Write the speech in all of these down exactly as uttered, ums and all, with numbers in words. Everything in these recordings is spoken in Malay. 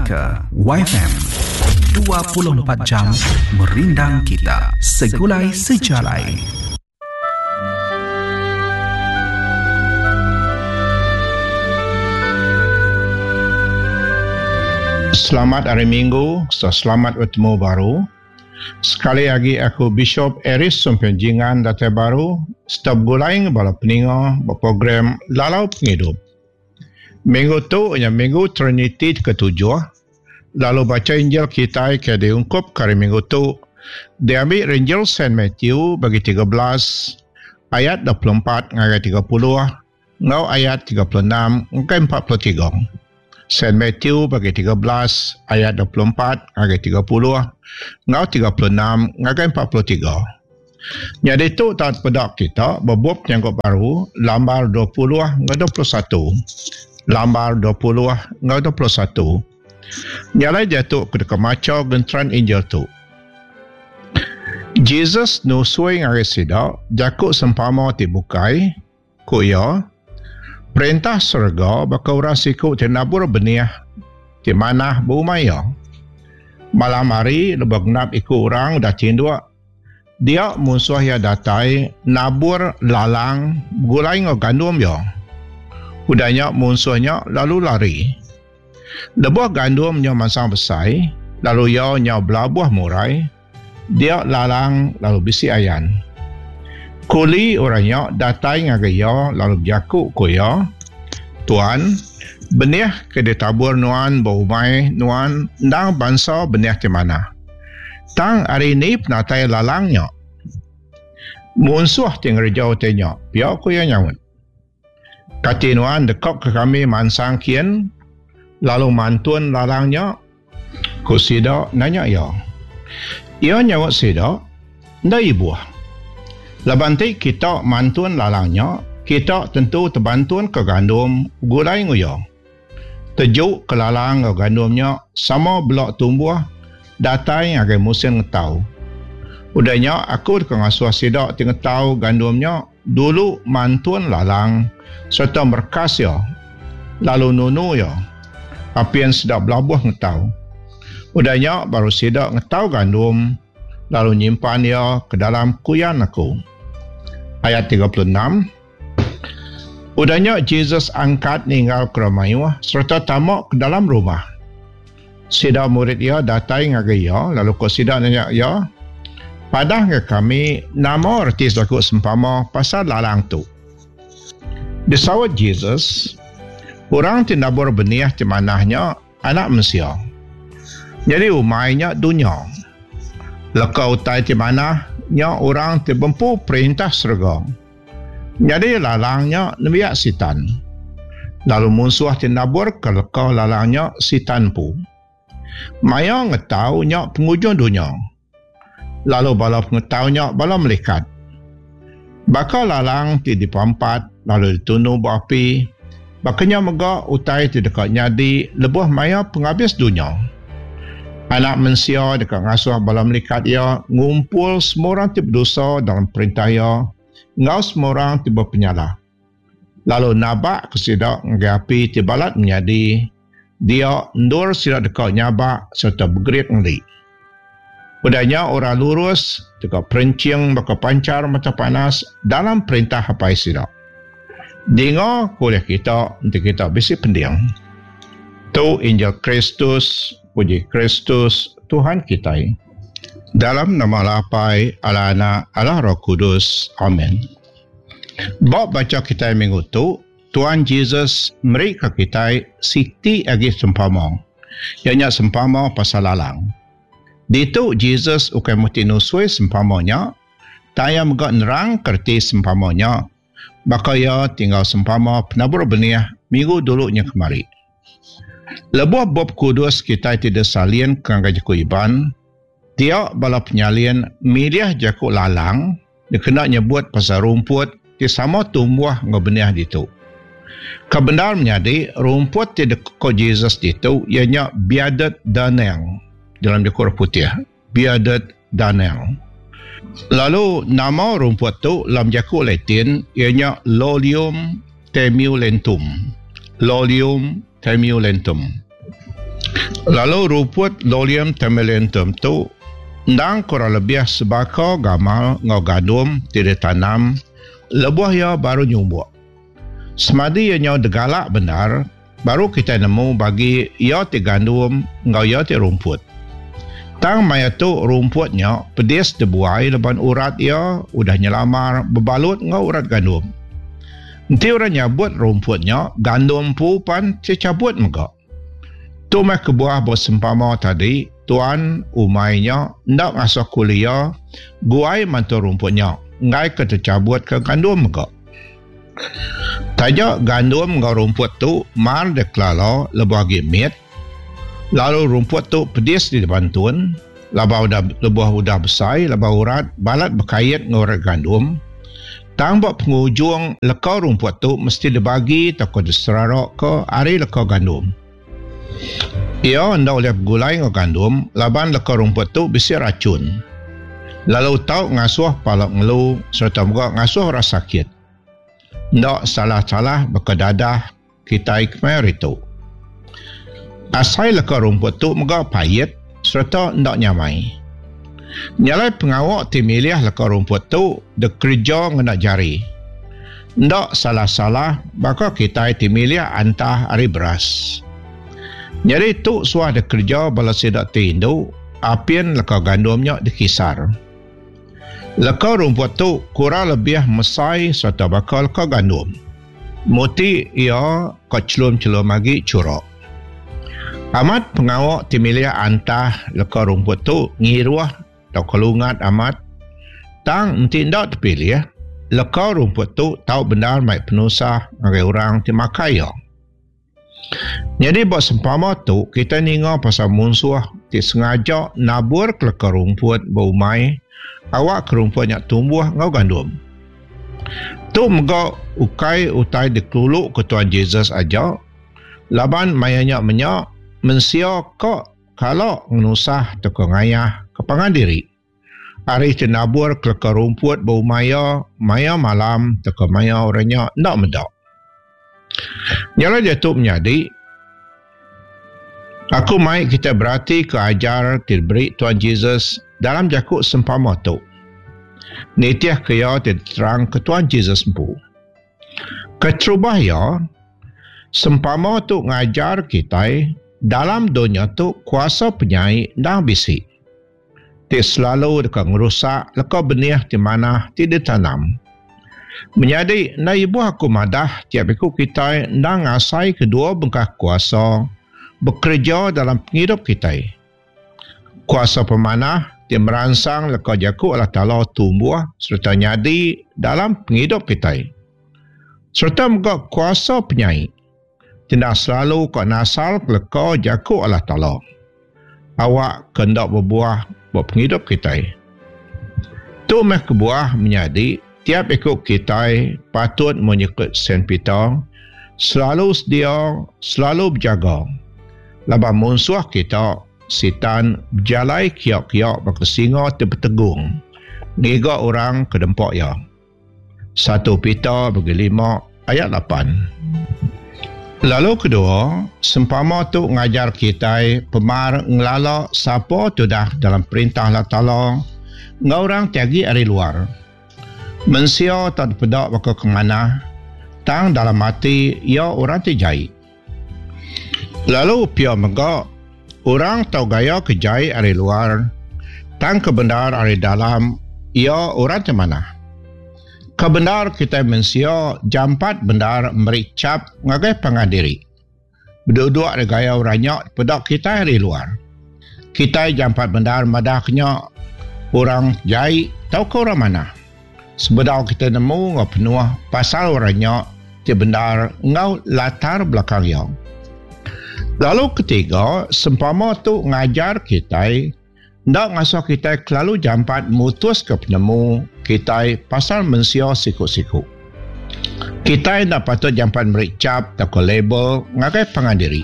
Melaka Y F M dua puluh empat jam merindang kita segulai sejalai. Selamat hari Minggu, selamat bertemu baru. Sekali lagi aku Bishop Eris Sumpenjingan Datai Baru, stop gulaing bala peninga berprogram Lalau Penghidup. Minggu tu yang minggu Trinity ketujuh, lalu baca Injil kita ke diungkup kali minggu tu. Diambil Injil Saint Matthew bagi tiga belas ayat dua puluh empat hingga tiga puluh, ngau ayat tiga puluh enam hingga empat puluh tiga. Saint Matthew bagi tiga belas ayat dua puluh empat hingga tiga puluh, ngau tiga puluh enam hingga empat puluh tiga. Jadi itu tak pedak kita berbuat yang baru lambar dua puluh hingga dua puluh satu. Lambar dua puluh hingga dua puluh satu. Nyalai jatuh ke dekat macau gentran Injil tu. Jesus nusui ngari sidak, jakuk sempama tibukai, kuya, perintah surga bakau rasiku tenabur benih, di mana bumaya. Malam hari, lebak nap ikut orang dah tindua. Dia musuh ya datai, nabur lalang, gulai ngau gandum ya. Udahnya musuhnya lalu lari. Lebuah gandumnya masang besar, lalu ia nya belabuah murai. Dia lalang lalu bisi ayan. Kuli orangnya datai ngagaya lalu jakuk kuya. Tuan, benih ke ditabur nuan baumai nuan ndang bangsa benih ke mana. Tang hari ini penatai lalangnya. Musuh tinggal jauh tanya, biar kuya nyawun. Katinuan dekok ke kami mansang kian, lalu mantun lalangnya, ku sida nanya ya. Ia nyawak sida, nda ibu. Lebanti kita mantun lalangnya, kita tentu terbantun ke gandum gulai nguya. Tejuk ke lalang ke gandumnya, sama blok tumbuh, datai agai musim ngetau. Udahnya aku dekat ngasuh sida tinggal tahu gandumnya, dulu mantun lalang, serta berkas ya, lalu nunu ya, api yang sedap belabuh ngetau. Udahnya baru sidak ngetau gandum, lalu nyimpan ya ke dalam kuyan aku. Ayat tiga puluh enam. Udahnya Jesus angkat ninggal ke rumah serta tamak ke dalam rumah. Sidak murid ya datai ngagai ya, lalu ko sidak nanya ya, padah ke kami nama artis laku sempama pasal lalang tu. Disawat Jesus, orang tinabur benih di manahnya anak manusia. Jadi umainya dunia. Lekau utai di manahnya orang tibempu perintah surga. Jadi lalangnya nebiak sitan. Lalu musuh tinabur ke lekau lalangnya sitan pu. Maya ngetaunya pengujung dunia. Lalu bala pengetahunya bala melikat. Bakal lalang ti dipampat, lalu ditunu berapi. Bakanya megak utai ti dekat nyadi, lebuh maya penghabis dunia. Anak manusia dekat ngasuh bala melikat ia, ngumpul semua orang ti berdosa dalam perintah ia, ngau semua orang ti berpenyala. Lalu nabak kesidak ngapi ti balat menyadi, dia ndur sidak dekat nyabak serta bergerik ngelik. Udahnya orang lurus, dekat perencing bakal pancar mata panas dalam perintah hapai sidak. Dengar kuliah kita untuk kita bisi pendiam. Tu Injil Kristus, puji Kristus, Tuhan kita. Dalam nama lapai, ala anak, ala roh kudus. Amin. Bab baca kita minggu tu, Tuhan Yesus beri ke kita siti agi sempama. Ianya sempama pasal lalang. Di itu Jesus ukai muti nusui sempamanya, taya megak nerang kerti sempamanya, maka ia tinggal sempama penabur benih minggu dulunya kemari. Lebuah Bob Kudus kita tidak salin kangga jaku iban, dia bala penyalin milih jaku lalang, dia kena nyebut pasal rumput, dia sama tumbuh ngebenih ditu. Kebenar menyadi rumput tidak ko Jesus ditu, ianya biadat daneng. Dalam dekor putih, biadat danel. Lalu nama rumput tu dalam jaku Latin ianya Lolium temulentum. Lolium temulentum. Lalu rumput Lolium Temelentum tu ndang kurang lebih sebaka gamal ngau gandum tidak tanam lebuh ya baru nyumbuk. Semadi ianya degalak benar, baru kita nemu bagi ia ti gandum ngau ia ti rumput. Tang maya tu rumputnya pedis debuai leban urat ia udah nyelamar berbalut ngau urat gandum. Nanti orang nyabut rumputnya, gandum pu pan cabut megak. Tu mah kebuah bersempama tadi, tuan umainya ndak ngasuh kuliah, guai mantu rumputnya, ngai kata cabut ke gandum megak. Tajak gandum ngau rumput tu mar deklalo lebagi mit, lalu rumput tu pedis di depan tuan, labau udah lebuah udah besar, labau urat balat berkait ngurat gandum. Tambak pengujung lekau rumput tu mesti dibagi takut diserarok ke ari lekau gandum. Ia hendak oleh gulai ke gandum, laban lekau rumput tu bisi racun. Lalu tau ngasuh palak ngelu serta juga ngasuh rasa sakit. Ndak salah-salah berkedadah kita ikmar itu. Asai lekau rumput tu juga pahit serta ndak nyamai. Nyalai pengawak ti milih lekau rumput tu de kerja ngena jari. Ndak salah-salah baka kita ti milih antah ari beras. Jadi tu suah de kerja bala sedak tindu apien lekau gandumnya dikisar. Lekau rumput tu kurang lebih mesai serta bakal lekau gandum. Muti ia keclum-celum lagi curok. Amat pengawak ti milih antah lekau rumput tu ngiruah tau kelungat amat tang nanti ndak terpilih lekau rumput tu tau benar mai penusah ngagai orang ti makai ya. Jadi buat sempama tu kita ninga pasal munsuh ti sengaja nabur ke lekau rumput bau mai awak ke rumputnya tumbuh ngau gandum. Tu mega ukai utai dikeluluk ke Tuhan Yesus aja laban mayanya menyak mensia kok kalau ngenusah teko ngayah kepangan diri. Hari tenabur ke rumput bau maya, maya malam teko maya orangnya nak medak. Nyala dia tu menjadi, aku mai kita berarti ke ajar diberi Tuhan Yesus dalam jakuk sempama tu. Nitiah kaya diterang ke Tuhan Yesus bu. Ketrubah ya, sempama tu ngajar kita dalam dunia tu kuasa penyai dah bisik. Ti selalu dekat ngerusak lekau benih di mana tidak tanam. Menjadi na ibu aku madah tiap ikut kita dah ngasai kedua bengkah kuasa bekerja dalam penghidup kita. Kuasa pemanah dia merangsang lekau jakuk Allah Ta'ala tumbuh serta nyadi dalam penghidup kita. Serta juga kuasa penyai tidak selalu kau nasal lekau jakuk Allah Ta'ala. Awak kendak berbuah buat penghidup kita. Tu meh kebuah menjadi tiap ikut kita patut menyekut Saint Peter selalu sedia, selalu berjaga. Laban musuh kita setan berjalai kiak-kiak berkesinga terpetegung. Ngiga orang ke dempak ya. Satu Peter bagi lima ayat lapan. Lalu kedua, sempama tu ngajar kita pemar ngelala siapa tu dah dalam perintah Allah Ta'ala ngorang tiagi dari luar. Mensia tak pedak baka ke mana, tang dalam hati ia orang terjai. Lalu pia mega, orang tahu gaya kejai dari luar, tang kebenar dari dalam, ia orang termana. Kebenar kita mensia jampat benar mericap ngagai pengadiri. Berdua-dua ada gaya orangnya pedak kita dari luar. Kita jampat benar madahnya orang jai tahu ke orang mana. Sebedau kita nemu ngau penuh pasal orangnya dia benar ngau latar belakang yang. Lalu ketiga, sempama tu ngajar kita ndak ngasuh kita selalu jampat mutus ke penemu kita pasal mensia siku-siku. Kita ndak patut jampat mericap tak label ngagai pengadiri.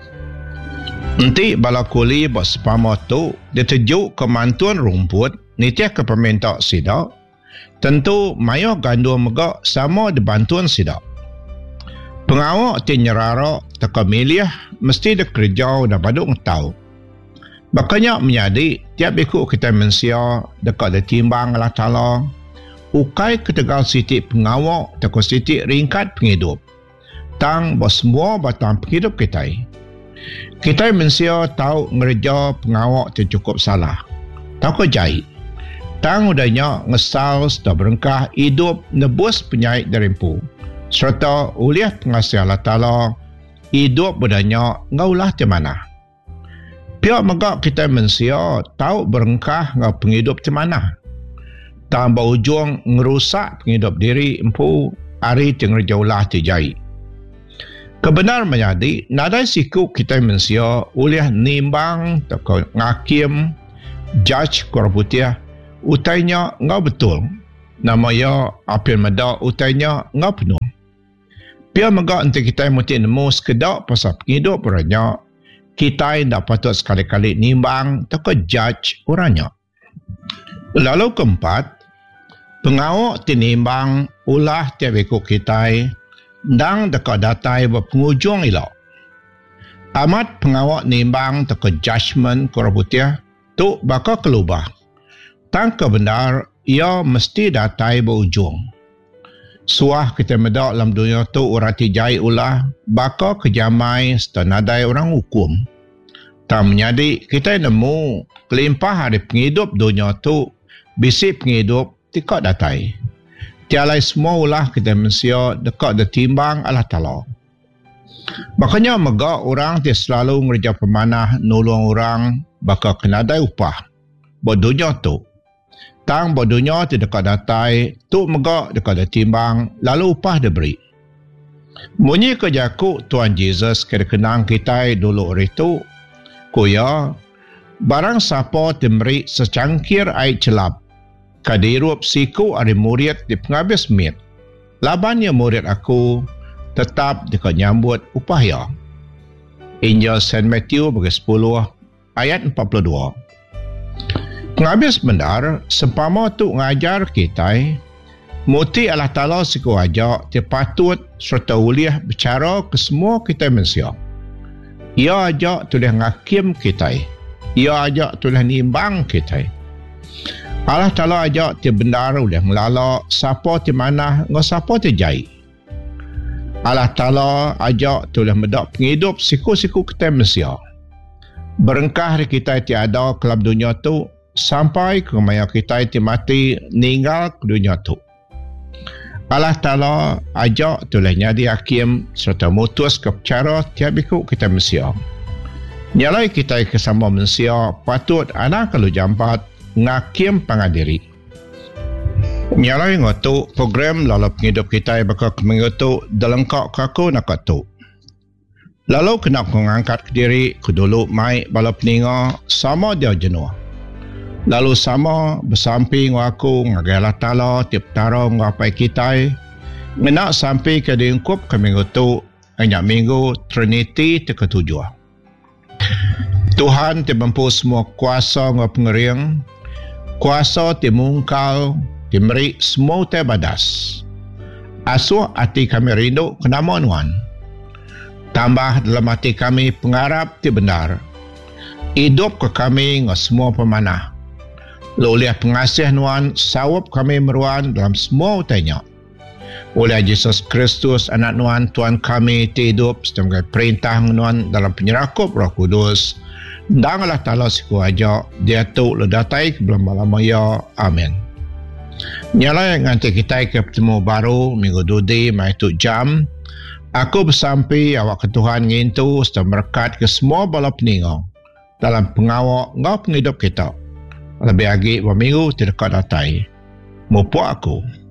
Nanti bala kuli buat sempama tu dia terjuk kemantuan rumput nitiah ke peminta sidak. Tentu mayo gandum megak sama dibantuan sidak. Pengawak ti nyerarok teka milih mesti dia kerja dan baduk tahu. Bakanya menjadi tiap ikut kita manusia dekat dia timbang Allah Ta'ala ukai ketegal sitik pengawak teka sitik ringkat penghidup. Tang bos semua batang penghidup kita. Kita manusia tahu ngerja pengawak tu cukup salah. Tahu kejai. Tang udahnya ngesal sudah berengkah hidup nebus penyait derimpu. Serta uliah pengasih Allah Ta'ala hidup budanya ngaulah di mana. Pihak megak kita manusia tahu berengkah ngau penghidup di mana. Tambah ujung ngerusak penghidup diri empu hari tengah jauhlah dijai. Kebenar menjadi nadai siku kita manusia uliah nimbang atau ngakim judge korputiah utainya ngau betul. Nama ya apil meda utainya ngau penuh. Pihak megak untuk kita mesti nemu sekedak pasal penghidup orangnya kita tidak patut sekali-kali nimbang atau judge orangnya. Lalu keempat, pengawak tinimbang ulah tiap ikut kita dan dekat datai berpengujung elok. Amat pengawak nimbang teka judgement korputiah tu bakal kelubah. Tang kebenar ia mesti datai berujung. Suah kita medak dalam dunia tu orang tijai ulah bakal kejamai setanadai orang hukum. Tak menjadi kita nemu kelimpah hari penghidup dunia tu bisi penghidup tikak datai. Tialai semua ulah kita manusia dekat detimbang Allah Ta'ala. Makanya megak orang dia selalu ngerja pemanah nolong orang bakal kenadai upah. Buat dunia tu. Tang buat dunia tu dekat datai, tu megak dekat detimbang, lalu upah dia beri. Bunyi kejakuk Tuhan Yesus kena kenang kita dulu hari tu, kuya, barang siapa diberi secangkir air celap, kadirup siku ada murid di penghabis mit. Labannya murid aku tetap dekat nyambut upaya. Injil Saint Matthew bagi sepuluh ayat empat puluh dua. Penghabis benar sempama tu ngajar kita muti Allah Ta'ala siku ajak dia patut serta uliah bicara ke semua kita manusia. Ia ajak tulis ngakim kita. Ia ajak tulis nimbang kita. Allah Ta'ala ajak dia benar udah ngelalak siapa di mana ngau siapa di jai. Allah Ta'ala ajak tulah medak penghidup siku-siku kita manusia. Berengkah kita tiada kelam dunia tu sampai ke maya kita mati ninggal ke dunia tu. Allah Ta'ala ajak tulah nyadi hakim serta mutus ke cara tiap ikut kita manusia. Nyalai kita kesama manusia patut anak kalau jampat ngakim pangadiri. Nyalai ngotu program lalu penghidup kita bakal mengotu dalam kau kaku nak tu. Lalu kena mengangkat ke diri ke dulu mai balap peninga sama dia jenuh. Lalu sama bersamping aku ngagai Allah Ta'ala tiap tarong ngapai kita ngenak sampai ke diungkup ke minggu tu banyak minggu Trinity ketujuh. Tuhan timampu semua kuasa ngau pengering, kuasa timungkal, timeri semua tebadas. Asuh hati kami rindu ke nama Tuhan. Tambah dalam hati kami pengharap ti benar. Hidup ke kami ngau semua pemanah. Oleh pengasih Tuhan sawap kami meruan dalam semua utanya. Oleh Yesus Kristus anak Tuhan Tuhan kami hidup sebagai perintah Tuhan dalam penyerakup Roh Kudus. Dan Allah Ta'ala siku ajak dia tu ledatai ke belum malam ya. Amin. Nyala yang nanti kita ke bertemu baru minggu dudi mai tu jam. Aku bersampai awak ke Tuhan ngintu serta berkat ke semua bala peninggal dalam pengawak ngau penghidup kita. Lebih lagi berminggu tidak datai. Mupu aku.